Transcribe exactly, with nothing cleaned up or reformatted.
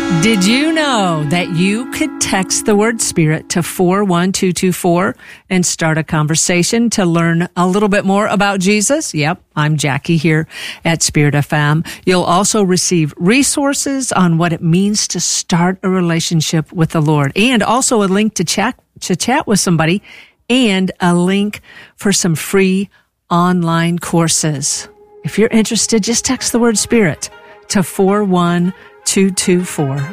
Did you know that you could text the word Spirit to four one two two four and start a conversation to learn a little bit more about Jesus? Yep, I'm Jackie here at Spirit F M. You'll also receive resources on what it means to start a relationship with the Lord, and also a link to chat, to chat with somebody, and a link for some free online courses. If you're interested, just text the word Spirit to four one two two four.